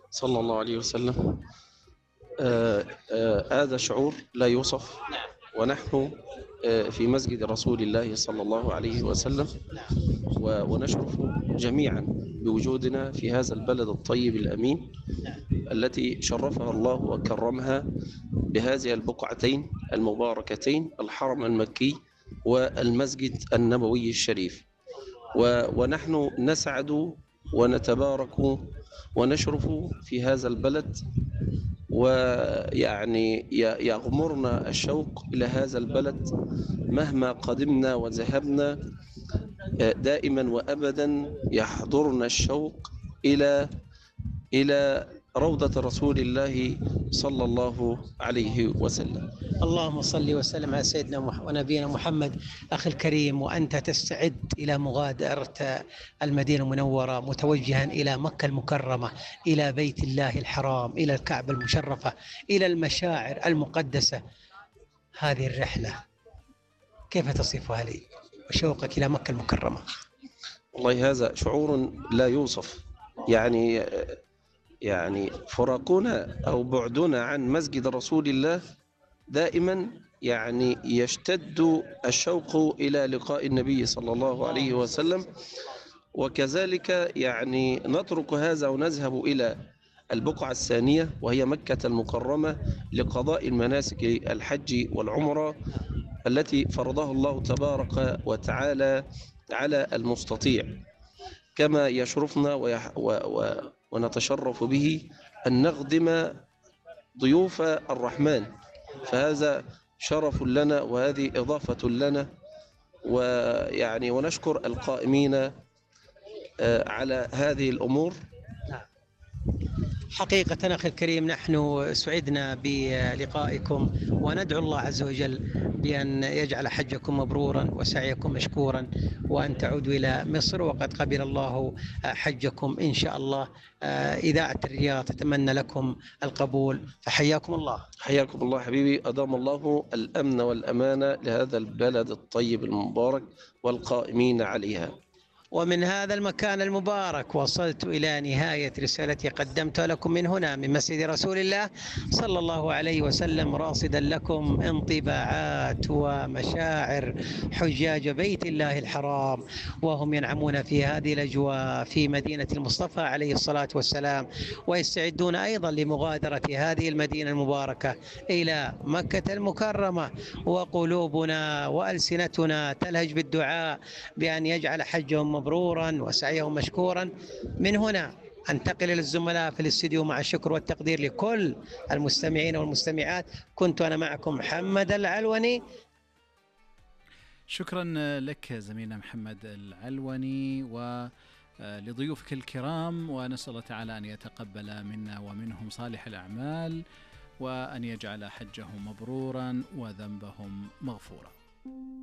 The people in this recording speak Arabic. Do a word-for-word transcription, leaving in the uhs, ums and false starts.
صلى الله عليه وسلم. آه، آه، هذا شعور لا يوصف، ونحن آه، في مسجد رسول الله صلى الله عليه وسلم، و- ونشرف جميعا بوجودنا في هذا البلد الطيب الأمين التي شرفها الله وكرمها بهذه البقعتين المباركتين، الحرم المكي والمسجد النبوي الشريف. و- ونحن نسعد ونتبارك ونشرف في هذا البلد، ويعني ي- يغمرنا الشوق إلى هذا البلد مهما قدمنا وذهبنا. آه، دائما وأبدا يحضرنا الشوق إلى إلى روضة رسول الله صلى الله عليه وسلم. اللهم صل وسلم على سيدنا مح- ونبينا محمد. أخي الكريم، وأنت تستعد إلى مغادرة المدينة المنورة متوجها إلى مكة المكرمة، إلى بيت الله الحرام، إلى الكعبة المشرفة، إلى المشاعر المقدسة، هذه الرحلة كيف تصفها لي وشوقك إلى مكة المكرمة؟ والله هذا شعور لا يوصف. يعني يعني فراقنا أو بعدنا عن مسجد رسول الله دائما يعني يشتد الشوق إلى لقاء النبي صلى الله عليه وسلم. وكذلك يعني نترك هذا ونذهب إلى البقعة الثانية وهي مكة المكرمة لقضاء المناسك الحج والعمرة التي فرضها الله تبارك وتعالى على المستطيع. كما يشرفنا ويح و و ونتشرف به أن نخدم ضيوف الرحمن، فهذا شرف لنا وهذه إضافة لنا. ويعني ونشكر القائمين آه، على هذه الأمور. حقيقة أخي الكريم، نحن سعدنا بلقائكم، وندعو الله عز وجل بأن يجعل حجكم مبرورا وسعيكم مشكورا، وأن تعودوا إلى مصر وقد قبل الله حجكم إن شاء الله. إذاعة الرياض تتمنى لكم القبول، فحياكم الله. حياكم الله حبيبي، أدام الله الأمن والأمانة لهذا البلد الطيب المبارك والقائمين عليها. ومن هذا المكان المبارك وصلت إلى نهاية رسالتي قدمتها لكم من هنا من مسجد رسول الله صلى الله عليه وسلم، راصدا لكم انطباعات ومشاعر حجاج بيت الله الحرام وهم ينعمون في هذه الأجواء في مدينة المصطفى عليه الصلاة والسلام، ويستعدون أيضا لمغادرة هذه المدينة المباركة إلى مكة المكرمة. وقلوبنا وألسنتنا تلهج بالدعاء بأن يجعل حجهم مبرورا وسعيهم مشكورا. من هنا أنتقل إلى الزملاء في الاستديو مع الشكر والتقدير لكل المستمعين والمستمعات. كنت أنا معكم محمد العلوني. شكرا لك زميلنا محمد العلوني ولضيوفك الكرام، ونسأل الله تعالى أن يتقبل منا ومنهم صالح الأعمال، وأن يجعل حجهم مبرورا وذنبهم مغفورا.